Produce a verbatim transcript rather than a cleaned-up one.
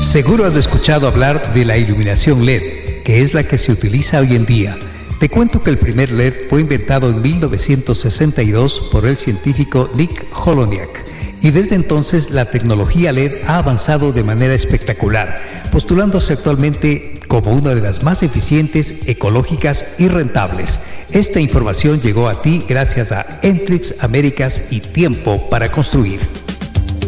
Seguro has escuchado hablar de la iluminación L E D, que es la que se utiliza hoy en día. Te cuento que el primer L E D fue inventado en mil novecientos sesenta y dos por el científico Nick Holonyak, y desde entonces la tecnología L E D ha avanzado de manera espectacular, postulándose actualmente como una de las más eficientes, ecológicas y rentables. Esta información llegó a ti gracias a Entrix Américas y Tiempo para Construir.